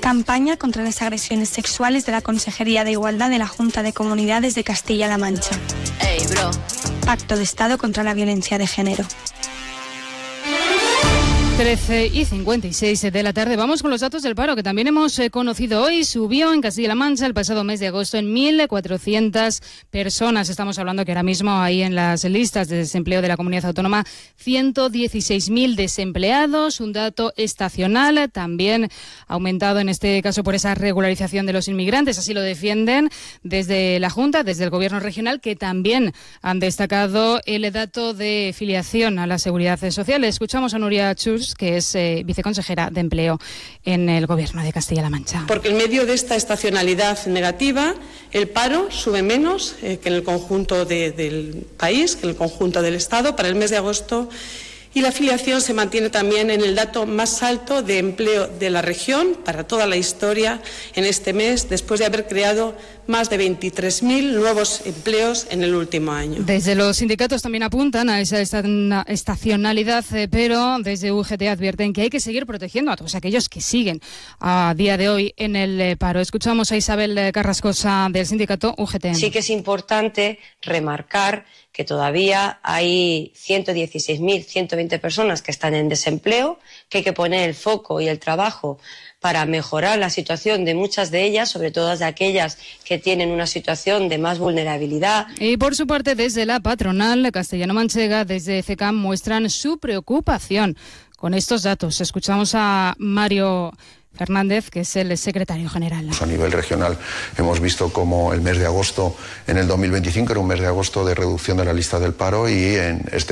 Campaña contra las agresiones sexuales de la Consejería de Igualdad de la Junta de Comunidades de Castilla-La Mancha. Hey, bro. Pacto de Estado contra la violencia de género. 13:56 de la tarde. Vamos con los datos del paro que también hemos conocido hoy. Subió en Castilla-La Mancha el pasado mes de agosto en 1.400 personas. Estamos hablando que ahora mismo hay en las listas de desempleo de la comunidad autónoma 116.000 desempleados, un dato estacional, también aumentado en este caso por esa regularización de los inmigrantes. Así lo defienden desde la Junta, desde el Gobierno regional, que también han destacado el dato de filiación a la Seguridad Social. Escuchamos a Nuria Chus, que es viceconsejera de Empleo en el Gobierno de Castilla-La Mancha. Porque en medio de esta estacionalidad negativa, el paro sube menos que en el conjunto del país, que en el conjunto del Estado, para el mes de agosto, y la afiliación se mantiene también en el dato más alto de empleo de la región para toda la historia en este mes, después de haber creado más de 23.000 nuevos empleos en el último año. Desde los sindicatos también apuntan a esa estacionalidad, pero desde UGT advierten que hay que seguir protegiendo a todos aquellos que siguen a día de hoy en el paro. Escuchamos a Isabel Carrascosa del sindicato UGT. Sí que es importante remarcar que todavía hay 116.120 personas que están en desempleo, que hay que poner el foco y el trabajo para mejorar la situación de muchas de ellas, sobre todo de aquellas que tienen una situación de más vulnerabilidad. Y por su parte, desde la patronal castellano-manchega, desde CECAM, muestran su preocupación con estos datos. Escuchamos a Mario Fernández, que es el secretario general. A nivel regional hemos visto como el mes de agosto en el 2025 era un mes de agosto de reducción de la lista del paro y en este